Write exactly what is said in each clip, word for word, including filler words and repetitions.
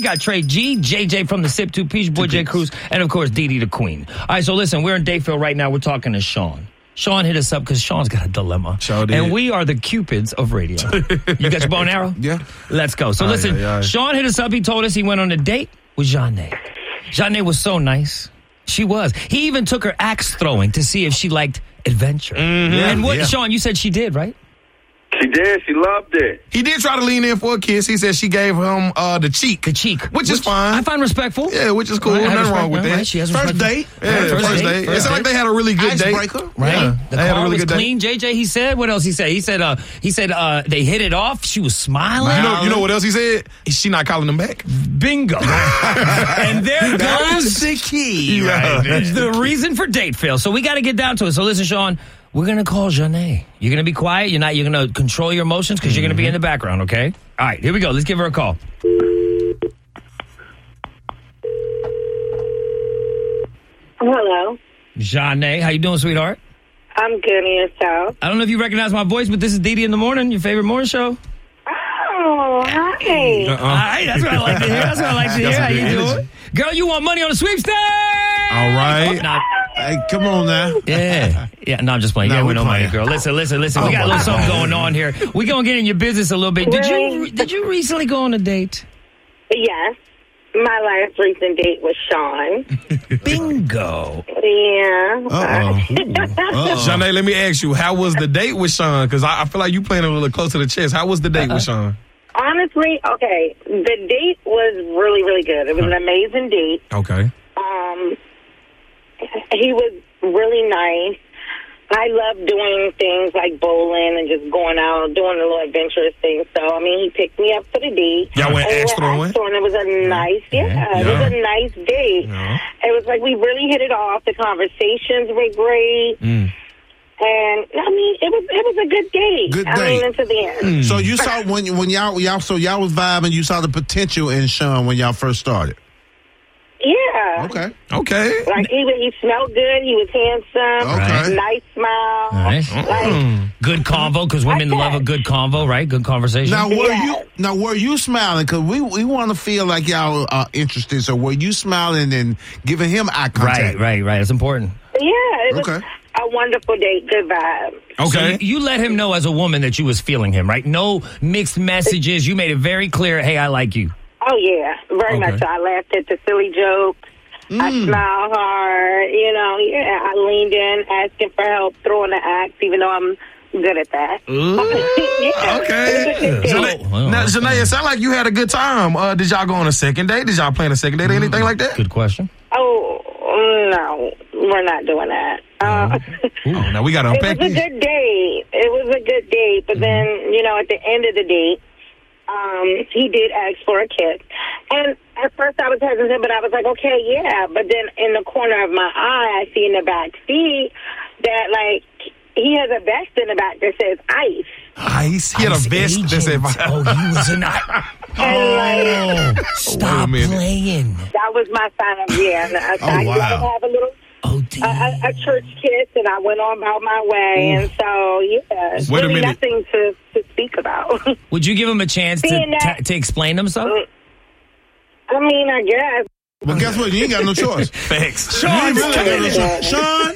We got Trey G, J J from the Sip two, Peach Boy, J Cruz, and of course, Dee Dee the Queen. All right, so listen, we're in Dayfield right now. We're talking to Sean. Sean hit us up because Sean's got a dilemma. Sure did. And we are the Cupids of radio. You got your bow and arrow? Yeah. Let's go. So Aye, listen, aye, aye. Sean hit us up. He told us he went on a date with Janae. Janae was so nice. She was. He even took her axe throwing to see if she liked adventure. Mm-hmm. And what, Yeah. Sean, you said she did, right? She did. She loved it. He did try to lean in for a kiss. He said she gave him uh, the cheek. The cheek. Which is fine. I find respectful. Yeah, which is cool. Right, I have Nothing respect- wrong with right, that. right, she has First respect- date. Yeah, Right, first, first date. date, It first sounded like date. they had a really good date. Icebreaker. Right, Yeah, the they had a car really was good date. clean. J J, he said. What else he said? He said, uh, he said, uh, they hit it off. She was smiling. You know, you know what else he said? She not calling him back. Bingo. And there goes the key. Right. the reason for date fail. So we got to get down to it. So listen, Sean, we're gonna call Janae. You're gonna be quiet. You're not. You're gonna control your emotions because you're gonna be in the background. Okay. All right. Here we go. Let's give her a call. Hello. Janae, how you doing, sweetheart? I'm good, and yourself? I don't know if you recognize my voice, but this is Dee Dee in the Morning, your favorite morning show. Oh, hi. All right, that's what I like to hear. That's what I like to hear. How you doing? Girl, you want money on the sweepstakes? All right. Nah, Hey, come on now. yeah. Yeah, no, I'm just playing. No, Yeah, we with no money, playing. girl. Listen, listen, listen. We Oh, got a little my something God. going on here. We're going to get in your business a little bit. Did you Really? Did you recently go on a date? Yes. My last recent date was Sean. Bingo. Yeah. Uh-oh. Janae, let me ask you, how was the date with Sean? Because I, I feel like you playing a little close to the chest. How was the date with Sean? Honestly, okay, the date was really, really good. It was an amazing date. Okay. Um, he was really nice. I love doing things like bowling and just going out, doing a little adventurous things. So, I mean, he picked me up for the date. Y'all went And we axe were throwing? axe throwing. It was a nice, yeah, it was a nice date. Yeah. It was like we really hit it off. The conversations were great. Mm. And, I mean, it was it was a good date. Good I date. mean, into the end. So you saw when when y'all y'all so y'all was vibing. You saw the potential in Sean when y'all first started. Yeah. Okay. Okay. Like, he, he smelled good. He was handsome. Okay. Nice smile. Nice. Like, Good convo, because women Okay. love a good convo, right? Good conversation. Now were Yeah. you now were you smiling? Because we we want to feel like y'all are interested. So were you smiling and giving him eye right, contact? right, right. It's important. yeah, it was Okay. a wonderful date. Good vibe. Okay. So you, you let him know as a woman that you was feeling him, right? No mixed messages. You made it very clear, hey, I like you. Oh, yeah, very Okay. much so. I laughed at the silly jokes. I smiled hard. You know, yeah, I leaned in, asking for help, throwing the axe, even though I'm good at that. yeah. Okay. It was a good date. Janae, well, now, okay. Janae, it sounded like you had a good time. Uh, did y'all go on a second date? Did y'all plan a second date or anything like that? Good question. Oh, no, we're not doing that. Uh, Oh, now we got to it unpack was a this. good date. It was a good date, but then, you know, at the end of the date, um, he did ask for a kiss. And at first I was hesitant, but I was like, okay, yeah. But then in the corner of my eye, I see in the back seat that, like, he has a vest in the back that says ice. Ice. He had a Ice vest that said, agent. Oh, he was an ice. And, like, Oh, stop minute. playing. that was my sign of, yeah. And I, Oh, I wow. gotta have a little, Oh, a, damn. a, a church kiss, and I went on about my way. And so, yeah, it's Wait a really minute. nothing to, to speak about. Would you give him a chance to, Seeing that- to, to explain himself? I mean, I guess. But guess what? You ain't got no choice. Facts. You ain't really got no choice. Sean.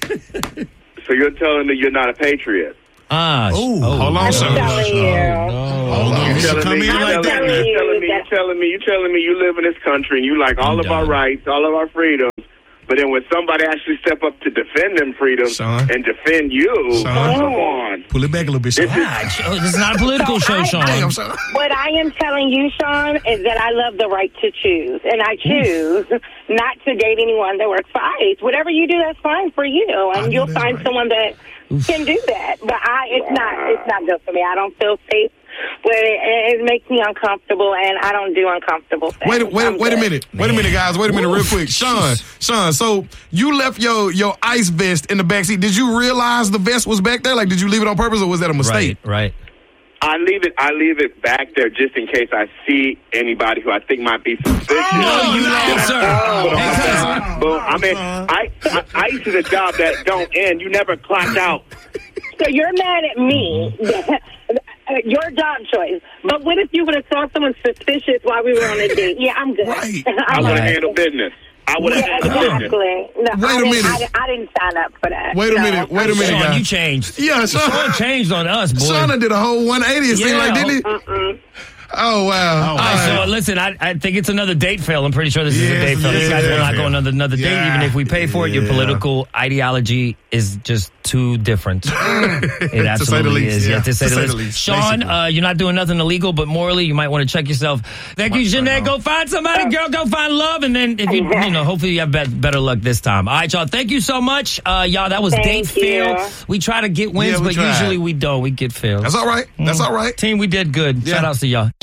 So you're telling me you're not a patriot? Ah, sh- Ooh, oh, hold on, I'm son. telling you. Hold on. You He telling come me, in you like telling that me, now. you telling me, you that- telling me, you telling me you live in this country and you like all I'm of our done. rights, all of our freedoms. But then when somebody actually step up to defend them freedoms Son. and defend you, Son. come on. Pull it back a little bit, Sean. God, Joe, this is not a political So show, I- Sean. I- Damn, son. What I am telling you, Sean, is that I love the right to choose. And I choose not to date anyone that works for ICE. Whatever you do, that's fine for you. And know you'll that's find right. someone that can do that. But I, it's not it's not good for me. I don't feel safe. But it, it makes me uncomfortable, and I don't do uncomfortable things. Wait, wait, I'm wait a good. minute. Wait a minute, guys. Wait a minute, real quick. Sean, Sean, so you left your, your ice vest in the back seat. Did you realize the vest was back there? Like, did you leave it on purpose, or was that a mistake? Right, right. I leave it. I leave it back there just in case I see anybody who I think might be suspicious. No, you don't, sir. But, Hey, but, I mean, I, I, I used to the job that don't end. You never clock out. So you're mad at me uh, your job choice. But what if you would have saw someone suspicious while we were on a date? Yeah, I'm good. Right. I would have Right. handled business. I would have Yeah, handled business. exactly. No, Wait I a didn't- minute. I, didn't- I didn't sign up for that. Wait a No. minute. Wait a minute, Sean, guys. you changed. Yeah, Sean. Sean changed on us, boy. Shauna did a whole one eighty, it seemed Yeah. like, didn't he? Mm-mm. Oh, wow. Oh, All right, so listen, I, I think it's another date fail. I'm pretty sure this is a Yes, date fail. yes, These guys will yes, not go yeah. on another, another date, Yeah. even if we pay for it. Your Yeah. political ideology is just too different. It absolutely least, is. yeah. Yeah, to say To the say the least. least, Sean, basically. uh, you're not doing nothing illegal, but morally, you might want to check yourself. Thank you, Jeanette. Go find somebody, girl. Go find love, and then if you, you know, hopefully you have bet- better luck this time. All right, y'all. Thank you so much, uh, y'all. That was Thank date you. fail. We try to get wins, Yeah, we but tried. usually we don't. We get fails. That's all right. That's all right. Team, we did good. Yeah. Shout outs to y'all.